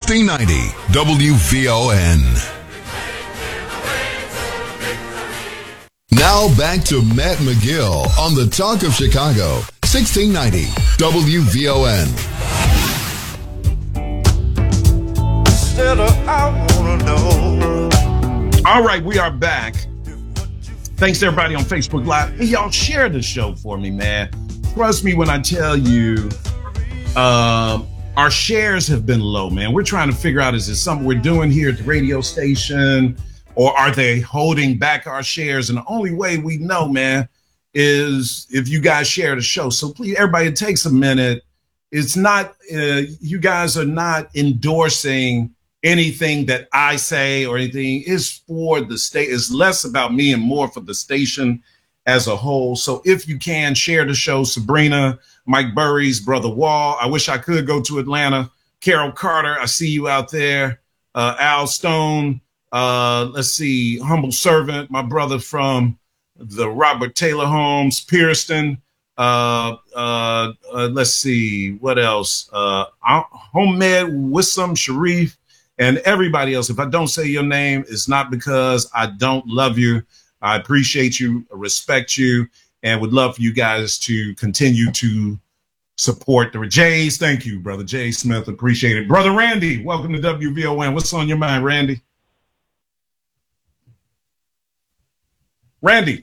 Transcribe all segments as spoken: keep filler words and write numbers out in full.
sixteen ninety W V O N. Now back to Matt McGill on the Talk of Chicago, sixteen ninety W V O N. I wanna know. All right, we are back. Thanks to everybody on Facebook Live. Hey, y'all share the show for me, man. Trust me when I tell you, uh, our shares have been low, man. We're trying to figure out, is this something we're doing here at the radio station, or are they holding back our shares? And the only way we know, man, is if you guys share the show. So please, everybody, it takes a minute. It's not, uh, you guys are not endorsing anything that I say or anything. Is for the state. It's less about me and more for the station as a whole. So if you can, share the show. Sabrina, Mike Burries, Brother Wall. I wish I could go to Atlanta. Carol Carter, I see you out there. Uh, Al Stone. Uh, let's see. Humble Servant, my brother from the Robert Taylor Homes, Pearston. Uh, uh, uh, let's see. What else? Uh, Homemade Wissam Sharif. And everybody else, if I don't say your name, it's not because I don't love you. I appreciate you, respect you, and would love for you guys to continue to support the Jays. Thank you, Brother Jay Smith. Appreciate it. Brother Randy, welcome to W V O N. What's on your mind, Randy? Randy.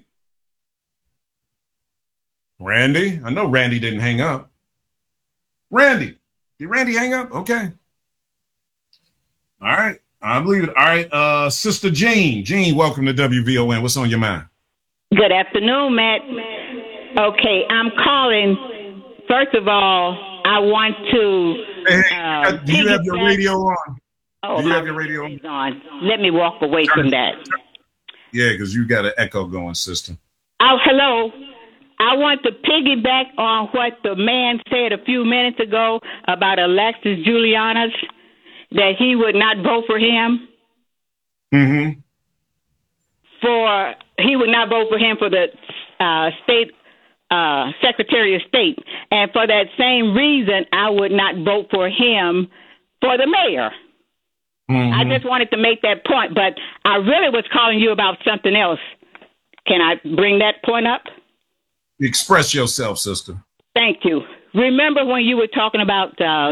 Randy? I know Randy didn't hang up. Randy. Did Randy hang up? Okay. All right. I believe it. All right. Uh, Sister Jean. Jean, welcome to W V O N. What's on your mind? Good afternoon, Matt. Okay, I'm calling. First of all, I want to. Hey, uh, do you have your radio on? Oh, do you my have your radio on? on? Let me walk away from that. Yeah, because you got an echo going, sister. Oh, hello. I want to piggyback on what the man said a few minutes ago about Alexis Giuliani, that he would not vote for him. Mm-hmm. For he would not vote for him for the uh, state uh, Secretary of State, and for that same reason, I would not vote for him for the mayor. Mm-hmm. I just wanted to make that point, but I really was calling you about something else. Can I bring that point up? Express yourself, sister. Thank you. Remember when you were talking about uh,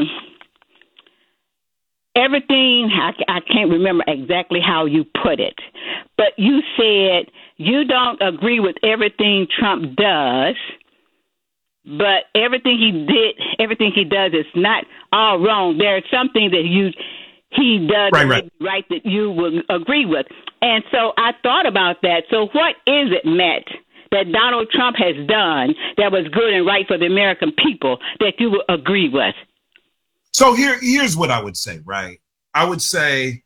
everything, I, I can't remember exactly how you put it, but you said you don't agree with everything Trump does, but everything he did, everything he does is not all wrong. There's something that you he does right, right. right that you will agree with. And so I thought about that. So what is it, Matt, that Donald Trump has done that was good and right for the American people that you will agree with? So here, here's what I would say, right? I would say,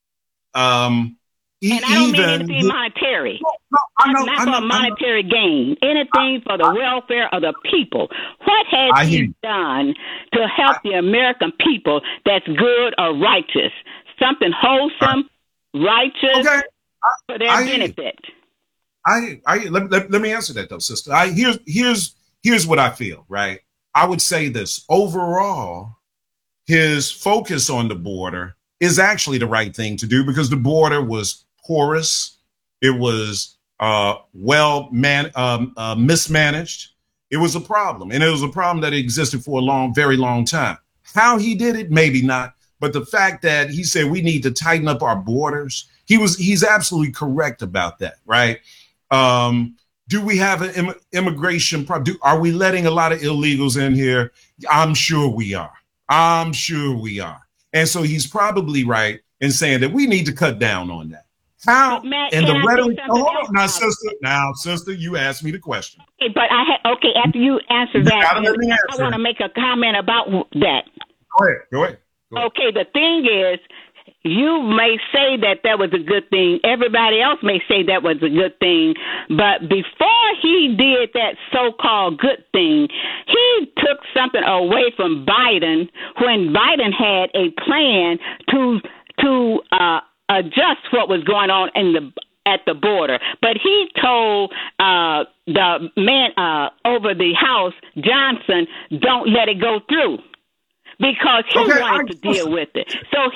um, and I don't mean anything he, monetary. No, no, I know, not I for know, a monetary I know. gain. Anything for the I, welfare of the people. What has I he done to help I, the American people that's good or righteous? Something wholesome, I, righteous, okay. I, for their I, benefit. I, I let, let, let me answer that though, sister. I here's here's here's what I feel, right? I would say this overall. His focus on the border is actually the right thing to do because the border was porous. It was uh, well man um, uh, mismanaged. It was a problem, and it was a problem that existed for a long, very long time. How he did it, maybe not, but the fact that he said we need to tighten up our borders, he was he's absolutely correct about that, right? Um, do we have an Im- immigration problem? Are we letting a lot of illegals in here? I'm sure we are. I'm sure we are. And so he's probably right in saying that we need to cut down on that. How? Matt, and the I rhetoric. Oh, hold on, now, sister. Now, sister, you asked me the question. Okay, but I ha- okay. After you answer that, I, I want to make a comment about that. Go ahead. Go ahead. Go ahead. Okay. The thing is, you may say that that was a good thing. Everybody else may say that was a good thing. But before he did that so-called good thing, he took something away from Biden when Biden had a plan to to uh, adjust what was going on in the at the border. But he told uh, the man uh, over the House, Johnson, don't let it go through. Because he okay, wanted I, to deal with it. So